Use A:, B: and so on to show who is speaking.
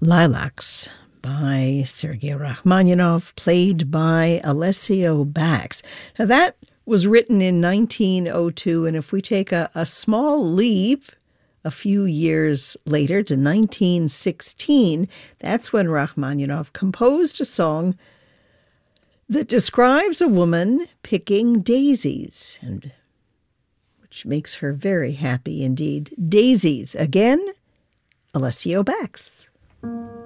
A: Lilacs by Sergei Rachmaninoff, played by Alessio Bax. Now that was written in 1902, and if we take a small leap a few years later to 1916, that's when Rachmaninoff composed a song that describes a woman picking daisies, and which makes her very happy indeed. Daisies, again, Alessio Bax.